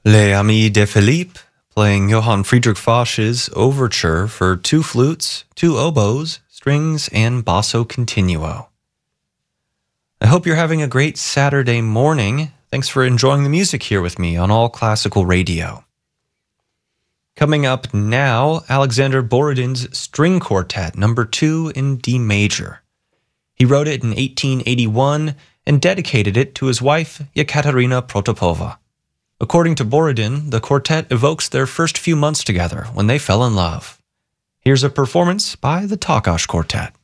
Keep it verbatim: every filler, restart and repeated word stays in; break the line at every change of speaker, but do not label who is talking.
Les Amis de Philippe, playing Johann Friedrich Foch's overture for two flutes, two oboes, strings, and basso continuo. I hope you're having a great Saturday morning. Thanks for enjoying the music here with me on All Classical Radio. Coming up now, Alexander Borodin's String Quartet number two in D major. He wrote it in eighteen eighty-one and dedicated it to his wife, Yekaterina Protopova. According to Borodin, the quartet evokes their first few months together when they fell in love. Here's a performance by the Takas Quartet.